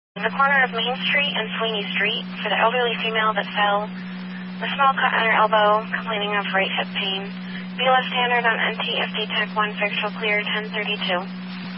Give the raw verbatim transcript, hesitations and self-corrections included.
The corner of Main Street and Sweeney Street for the elderly female that fell. A small cut on her elbow, complaining of right hip pain. B L S standard on N T F D Tech one, factual clear ten thirty-two.